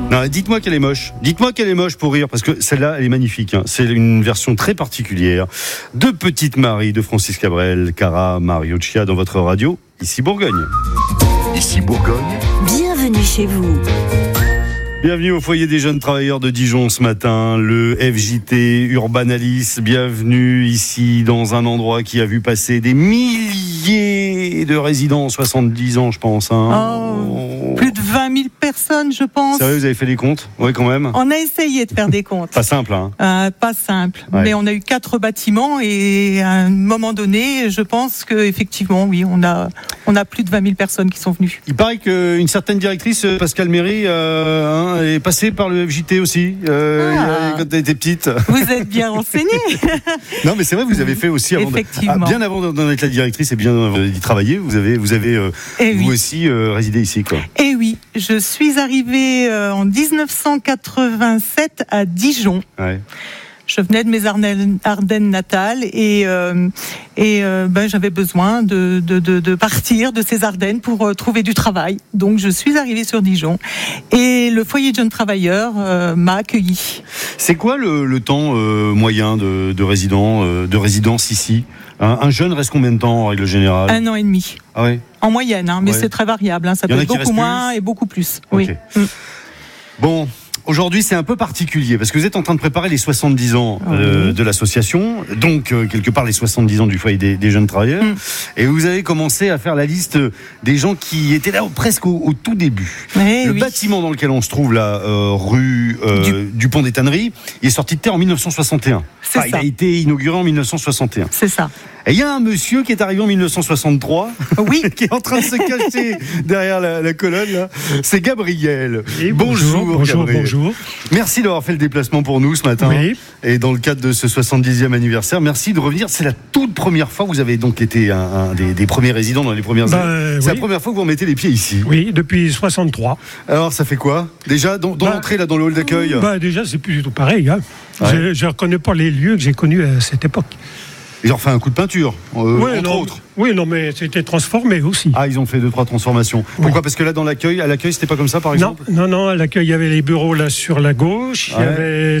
Non, dites-moi qu'elle est moche. Dites-moi qu'elle est moche pour rire, parce que celle-là, elle est magnifique. Hein. C'est une version très particulière de Petite Marie de Francis Cabrel, Cara Marioccia dans votre radio, ici Bourgogne. Ici Bourgogne. Bienvenue chez vous. Bienvenue au foyer des jeunes travailleurs de Dijon ce matin, le FJT Urbanalis. Bienvenue ici dans un endroit qui a vu passer des milliers de résidents, 70 ans je pense. Plus de 20 000 personnes je pense. Sérieux, vous avez fait des comptes ? Oui quand même. On a essayé de faire des comptes. Pas simple hein. Pas simple, ouais. Mais on a eu 4 bâtiments et à un moment donné, je pense qu'effectivement, oui, on a plus de 20 000 personnes qui sont venues. Il paraît qu'une certaine directrice, Pascal Méry, est passée par le FJT aussi, quand elle était petite. Vous êtes bien renseignée. Non, mais c'est vrai, vous avez fait aussi, bien avant d'en être la directrice et bien d'y travailler, vous avez vous aussi résidé ici, quoi. Et oui, je suis arrivée en 1987 à Dijon. Ouais. Je venais de mes Ardennes natales et j'avais besoin de partir de ces Ardennes pour trouver du travail. Donc je suis arrivée sur Dijon et le foyer de jeunes travailleurs m'a accueillie. C'est quoi le temps moyen de résidence ici ? Un jeune reste combien de temps en règle générale ? 1 an et demi. Ah ouais. En moyenne, mais ouais. C'est très variable. Ça peut être beaucoup moins et beaucoup plus. Okay. Oui. Bon. Aujourd'hui, c'est un peu particulier parce que vous êtes en train de préparer les 70 ans de l'association, donc quelque part les 70 ans du foyer des jeunes travailleurs. Et vous avez commencé à faire la liste des gens qui étaient là presque au tout début. Le bâtiment dans lequel on se trouve là, rue du Pont des Tanneries, il est sorti de terre en 1961. Il a été inauguré en 1961. C'est ça. Et il y a un monsieur qui est arrivé en 1963, qui est en train de se cacher derrière la colonne. Là. C'est Gabriel. Et bonjour. Merci d'avoir fait le déplacement pour nous ce matin. Oui. Et dans le cadre de ce 70e anniversaire, merci de revenir. C'est la toute première fois, vous avez donc été un des premiers résidents dans les premières années. C'est la première fois que vous remettez les pieds ici. Oui, depuis 63. Alors ça fait quoi ? Déjà, dans l'entrée, là, dans le hall d'accueil déjà, c'est plus du tout pareil. Hein. Ouais. Je ne reconnais pas les lieux que j'ai connus à cette époque. Ils ont fait un coup de peinture, entre autres. Oui, non, mais c'était transformé aussi. Ah, ils ont fait 2-3 transformations. Pourquoi ? Parce que là, à l'accueil, c'était pas comme ça, par exemple ? Non, à l'accueil, il y avait les bureaux là sur la gauche, il y avait